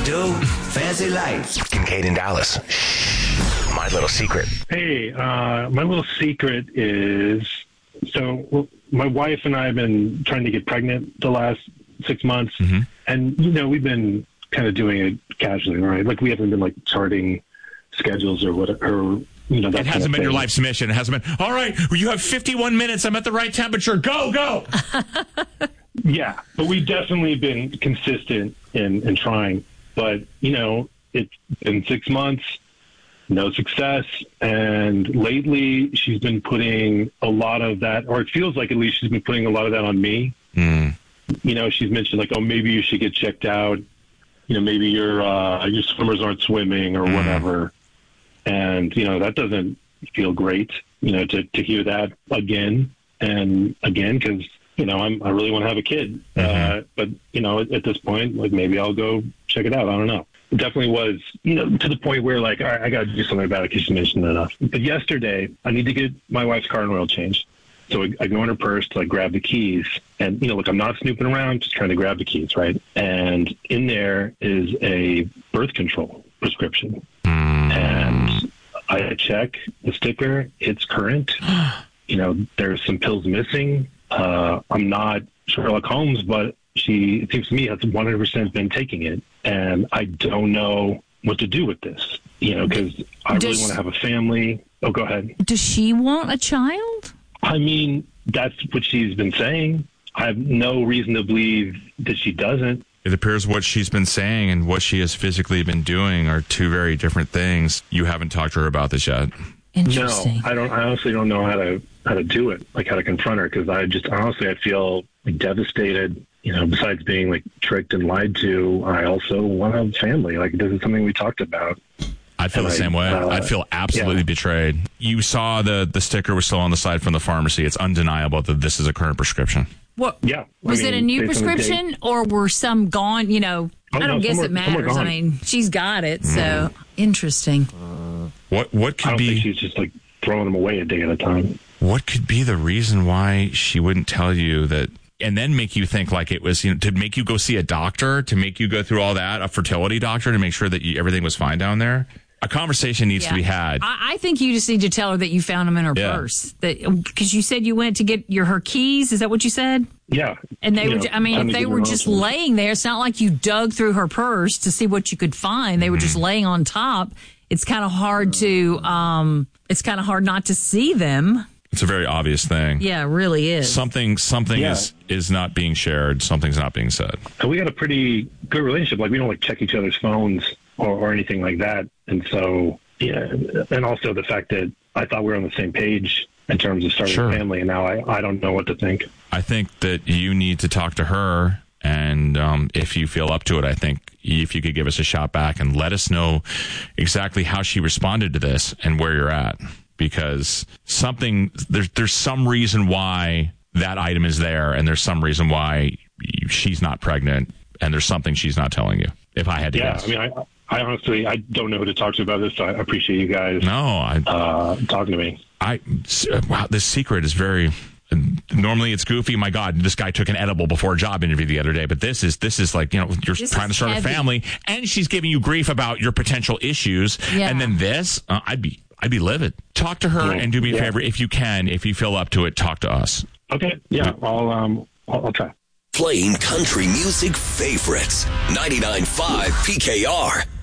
do? Fancy life. Kincaid in Dallas. My little secret. Hey, my little secret is, my wife and I have been trying to get pregnant the last 6 months. Mm-hmm. And, we've been kind of doing it casually, right? Like, we haven't been, like, charting schedules or whatever. That it hasn't been your life's mission. It hasn't been, all right, you have 51 minutes. I'm at the right temperature. Go. Yeah, but we've definitely been consistent in trying. But, it's been 6 months, no success. And lately she's been putting a lot of that, or it feels like at least she's been putting a lot of that on me. Mm. She's mentioned like, oh, maybe you should get checked out. Maybe your swimmers aren't swimming or whatever. And, that doesn't feel great, to hear that again and again, because, I really want to have a kid. Mm-hmm. But, at this point, like, maybe I'll go check it out. I don't know. It definitely was, to the point where, like, all right, I got to do something about it because she mentioned it enough. But yesterday, I need to get my wife's car and oil changed. So I go in her purse to, like, grab the keys. And, look, I'm not snooping around, just trying to grab the keys, right? And in there is a birth control prescription. And I check the sticker. It's current. There's some pills missing. I'm not Sherlock Holmes, but it seems to me, has 100% been taking it. And I don't know what to do with this, because I really want to have a family. Oh, go ahead. Does she want a child? I mean, that's what she's been saying. I have no reason to believe that she doesn't. It appears what she's been saying and what she has physically been doing are two very different things. You haven't talked to her about this yet. Interesting. No, I honestly don't know how to do it, like how to confront her, because I feel like devastated. Besides being like tricked and lied to, I also want to have family. Like, this is something we talked about. I'd feel the same way. I'd feel absolutely betrayed. You saw the sticker was still on the side from the pharmacy. It's undeniable that this is a current prescription. What? Yeah. Was it a new prescription or were some gone? I don't guess it matters. I mean, she's got it, so interesting. What could I don't be? think she's just like throwing them away a day at a time. What could be the reason why she wouldn't tell you that? And then make you think like it was, to make you go see a doctor, to make you go through all that, a fertility doctor, to make sure that everything was fine down there. A conversation needs to be had. I think you just need to tell her that you found them in her purse. Because you said you went to get her keys. Is that what you said? Yeah. And they were, if they were just laying there, it's not like you dug through her purse to see what you could find. They were just laying on top. It's kind of hard to, it's kind of hard not to see them. It's a very obvious thing. Yeah, it really is. Something is not being shared. Something's not being said. And we got a pretty good relationship. Like, we don't like check each other's phones or anything like that. And so, and also the fact that I thought we were on the same page in terms of starting a family, and now I don't know what to think. I think that you need to talk to her, and if you feel up to it, I think if you could give us a shot back and let us know exactly how she responded to this and where you're at. Because there's some reason why that item is there, and there's some reason why she's not pregnant, and there's something she's not telling you. If I had to guess. I honestly don't know who to talk to about this, so I appreciate you guys talking to me. Wow, this secret is very. Normally it's goofy. My God, this guy took an edible before a job interview the other day. But this is like, you're trying to start a family, and she's giving you grief about your potential issues, and then this, I'd be livid. Talk to her and do me a favor if you can. If you feel up to it, talk to us. Okay. Yeah. I'll try. Playing country music favorites. 99.5 PKR.